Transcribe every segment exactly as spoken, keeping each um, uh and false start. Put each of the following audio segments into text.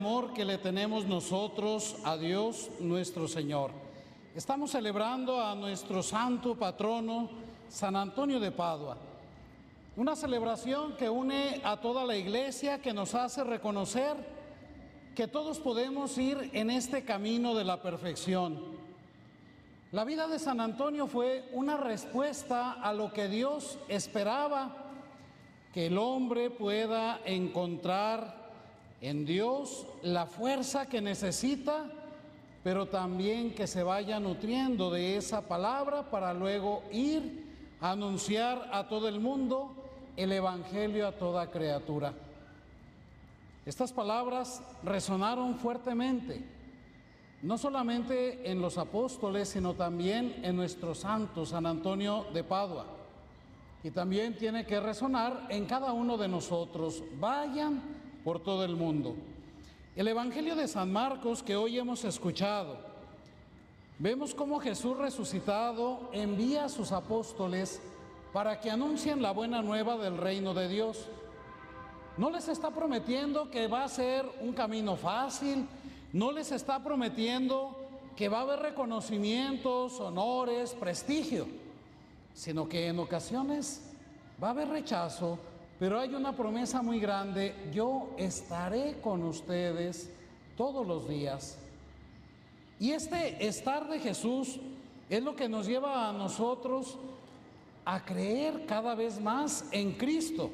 Amor que le tenemos nosotros a Dios nuestro Señor. Estamos celebrando a nuestro santo patrono, San Antonio de Padua. Una celebración que une a toda la iglesia, que nos hace reconocer que todos podemos ir en este camino de la perfección. La vida de San Antonio fue una respuesta a lo que Dios esperaba, que el hombre pueda encontrar en Dios la fuerza que necesita, pero también que se vaya nutriendo de esa palabra para luego ir a anunciar a todo el mundo el Evangelio a toda criatura. Estas palabras resonaron fuertemente, no solamente en los apóstoles, sino también en nuestro santo San Antonio de Padua. Y también tiene que resonar en cada uno de nosotros. Vayan por todo el mundo. El Evangelio de San Marcos que hoy hemos escuchado, vemos cómo Jesús resucitado envía a sus apóstoles para que anuncien la buena nueva del reino de Dios. No les está prometiendo que va a ser un camino fácil, no les está prometiendo que va a haber reconocimientos, honores, prestigio, sino que en ocasiones va a haber rechazo, pero hay una promesa muy grande: yo estaré con ustedes todos los días. Y este estar de Jesús es lo que nos lleva a nosotros a creer cada vez más en Cristo,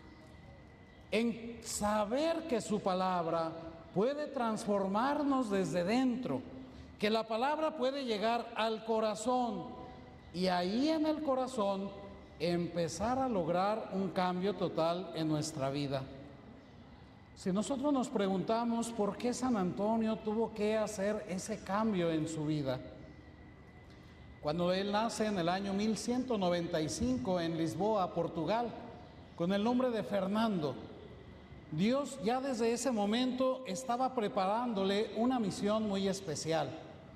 en saber que su palabra puede transformarnos desde dentro, que la palabra puede llegar al corazón y ahí en el corazón empezar a lograr un cambio total en nuestra vida. Si nosotros nos preguntamos por qué San Antonio tuvo que hacer ese cambio en su vida, cuando él nace en el año mil ciento noventa y cinco en Lisboa, Portugal, con el nombre de Fernando, Dios ya desde ese momento estaba preparándole una misión muy especial.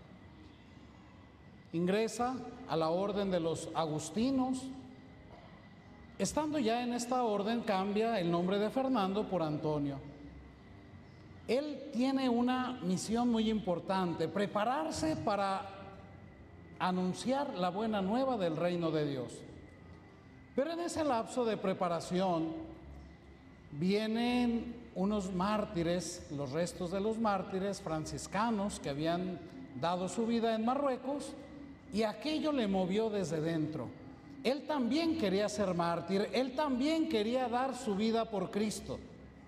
Ingresa a la orden de los agustinos. Estando ya en esta orden, cambia el nombre de Fernando por Antonio. Él tiene una misión muy importante: prepararse para anunciar la buena nueva del reino de Dios. Pero en ese lapso de preparación vienen unos mártires, los restos de los mártires franciscanos que habían dado su vida en Marruecos, y aquello le movió desde dentro. Él también quería ser mártir, él también quería dar su vida por Cristo.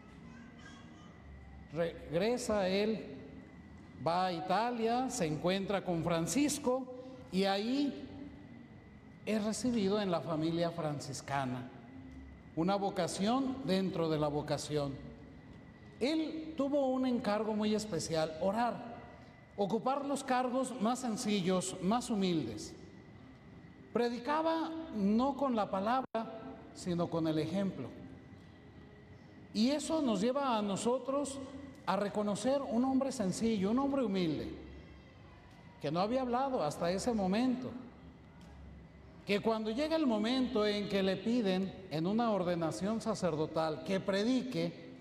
Regresa él, va a Italia, se encuentra con Francisco y ahí es recibido en la familia franciscana. Una vocación dentro de la vocación. Él tuvo un encargo muy especial: orar, ocupar los cargos más sencillos, más humildes. Predicaba no con la palabra, sino con el ejemplo. Y eso nos lleva a nosotros a reconocer un hombre sencillo, un hombre humilde, que no había hablado hasta ese momento, que cuando llega el momento en que le piden en una ordenación sacerdotal que predique,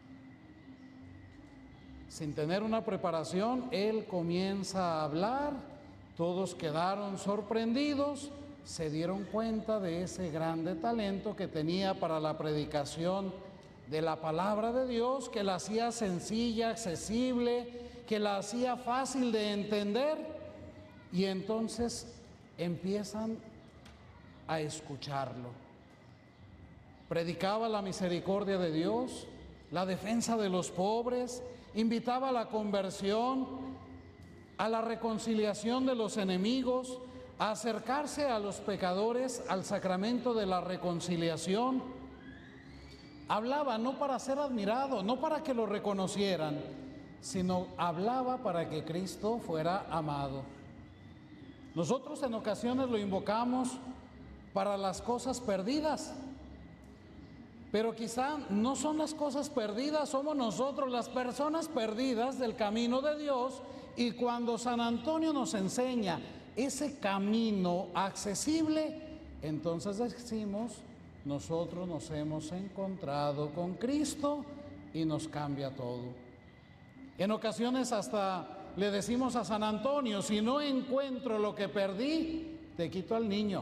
sin tener una preparación, él comienza a hablar. Todos quedaron sorprendidos, se dieron cuenta de ese grande talento que tenía para la predicación de la palabra de Dios, que la hacía sencilla, accesible, que la hacía fácil de entender, y entonces empiezan a escucharlo. Predicaba la misericordia de Dios, la defensa de los pobres, invitaba a la conversión, a la reconciliación de los enemigos, a acercarse a los pecadores al sacramento de la reconciliación. Hablaba no para ser admirado, no para que lo reconocieran, sino hablaba para que Cristo fuera amado. Nosotros en ocasiones lo invocamos para las cosas perdidas, pero quizá no son las cosas perdidas, somos nosotros las personas perdidas del camino de Dios. Y cuando San Antonio nos enseña ese camino accesible, entonces decimos: nosotros nos hemos encontrado con Cristo y nos cambia todo. En ocasiones hasta le decimos a San Antonio, si no encuentro lo que perdí, te quito al niño.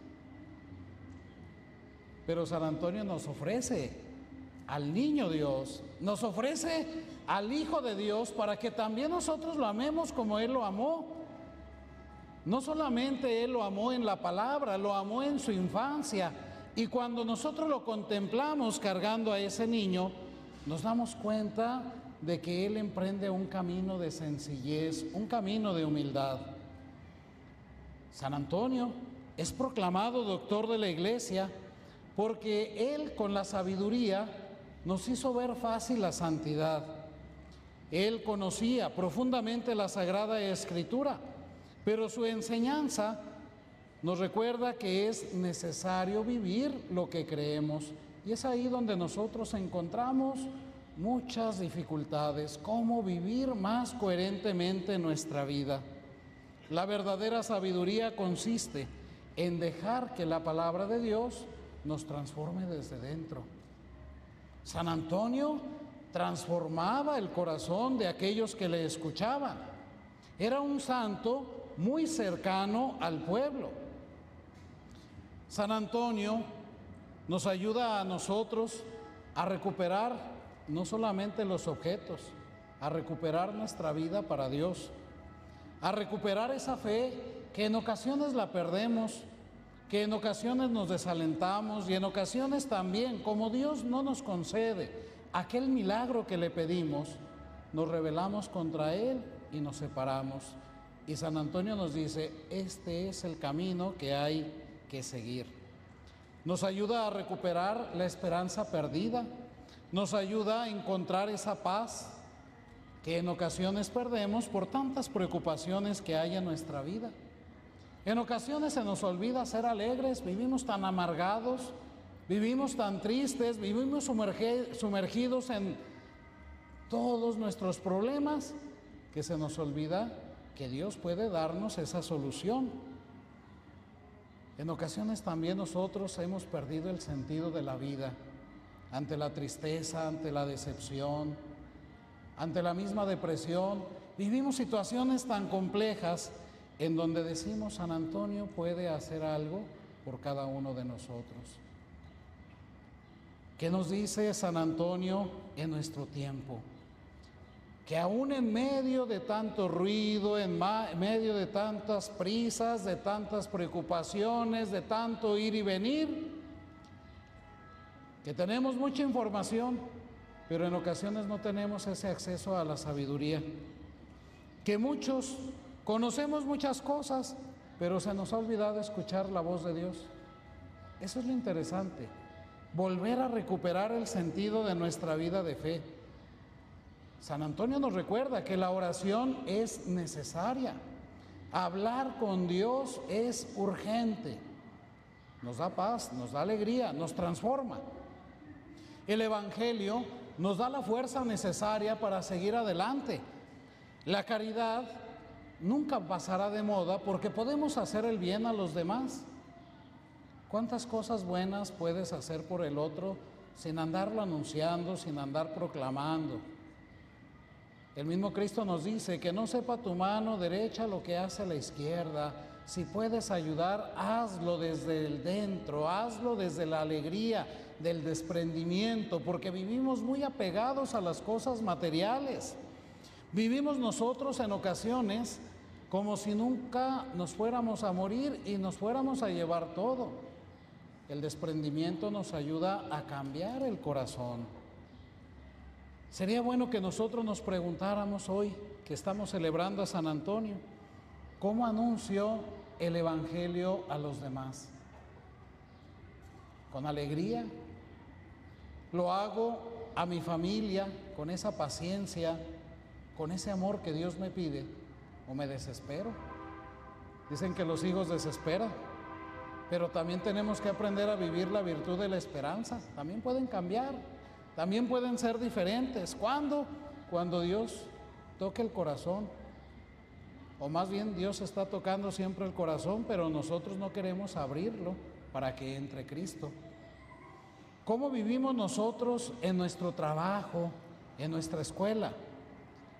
Pero San Antonio nos ofrece al niño Dios, nos ofrece al Hijo de Dios para que también nosotros lo amemos como Él lo amó. No solamente Él lo amó en la palabra, lo amó en su infancia. Y cuando nosotros lo contemplamos cargando a ese niño, nos damos cuenta de que Él emprende un camino de sencillez, un camino de humildad. San Antonio es proclamado doctor de la Iglesia porque Él con la sabiduría nos hizo ver fácil la santidad. Él conocía profundamente la Sagrada Escritura, pero su enseñanza nos recuerda que es necesario vivir lo que creemos. Y es ahí donde nosotros encontramos muchas dificultades, cómo vivir más coherentemente nuestra vida. La verdadera sabiduría consiste en dejar que la palabra de Dios nos transforme desde dentro. San Antonio transformaba el corazón de aquellos que le escuchaban. Era un santo muy cercano al pueblo. San Antonio nos ayuda a nosotros a recuperar no solamente los objetos, a recuperar nuestra vida para Dios, a recuperar esa fe que en ocasiones la perdemos, que en ocasiones nos desalentamos y en ocasiones también, como Dios no nos concede aquel milagro que le pedimos, nos rebelamos contra Él y nos separamos. Y San Antonio nos dice, este es el camino que hay que seguir. Nos ayuda a recuperar la esperanza perdida, nos ayuda a encontrar esa paz que en ocasiones perdemos por tantas preocupaciones que hay en nuestra vida. En ocasiones se nos olvida ser alegres, vivimos tan amargados, vivimos tan tristes, vivimos sumergidos en todos nuestros problemas, que se nos olvida que Dios puede darnos esa solución. En ocasiones también nosotros hemos perdido el sentido de la vida, ante la tristeza, ante la decepción, ante la misma depresión. Vivimos situaciones tan complejas en donde decimos, San Antonio puede hacer algo por cada uno de nosotros. ¿Qué nos dice San Antonio en nuestro tiempo? Que aún en medio de tanto ruido, en medio de tantas prisas, de tantas preocupaciones, de tanto ir y venir, que tenemos mucha información, pero en ocasiones no tenemos ese acceso a la sabiduría, que muchos conocemos muchas cosas, pero se nos ha olvidado escuchar la voz de Dios. Eso es lo interesante, volver a recuperar el sentido de nuestra vida de fe. San Antonio nos recuerda que la oración es necesaria, hablar con Dios es urgente, nos da paz, nos da alegría, nos transforma. El Evangelio nos da la fuerza necesaria para seguir adelante. La caridad nunca pasará de moda porque podemos hacer el bien a los demás. ¿Cuántas cosas buenas puedes hacer por el otro sin andarlo anunciando, sin andar proclamando? El mismo Cristo nos dice que no sepa tu mano derecha lo que hace la izquierda. Si puedes ayudar, hazlo desde el dentro, hazlo desde la alegría del desprendimiento, porque vivimos muy apegados a las cosas materiales. Vivimos nosotros en ocasiones como si nunca nos fuéramos a morir y nos fuéramos a llevar todo. El desprendimiento nos ayuda a cambiar el corazón. Sería bueno que nosotros nos preguntáramos hoy, que estamos celebrando a San Antonio, ¿cómo anuncio el Evangelio a los demás? ¿Con alegría? ¿Lo hago a mi familia con esa paciencia, con ese amor que Dios me pide? ¿O me desespero? Dicen que los hijos desesperan, pero también tenemos que aprender a vivir la virtud de la esperanza. También pueden cambiar, también pueden ser diferentes. ¿Cuándo? Cuando Dios toque el corazón. O más bien Dios está tocando siempre el corazón, pero nosotros no queremos abrirlo para que entre Cristo. ¿Cómo vivimos nosotros en nuestro trabajo, en nuestra escuela?